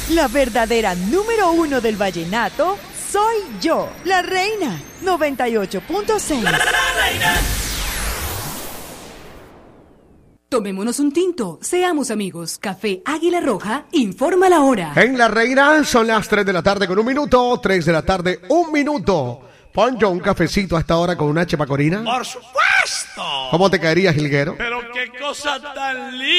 La verdadera número 1 del vallenato soy yo, la reina. 98.6. La reina. Tomémonos un tinto, seamos amigos. Café Águila Roja informa la hora. En La Reina son las 3 de la tarde con 1 minuto, 3 de la tarde, 1 minuto. Poncho un cafecito a esta hora con una chepa corina. Por supuesto. ¿Cómo te caería, jilguero? Pero qué cosa tan linda.